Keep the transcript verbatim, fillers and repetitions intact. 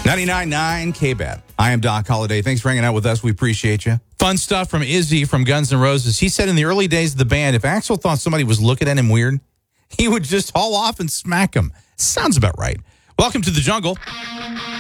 ninety-nine point nine K B A T. I am Doc Holliday. Thanks for hanging out with us. We appreciate you. Fun stuff from Izzy from Guns N' Roses. He said in the early days of the band, if Axl thought somebody was looking at him weird, he would just haul off and smack him. Sounds about right. Welcome to the jungle.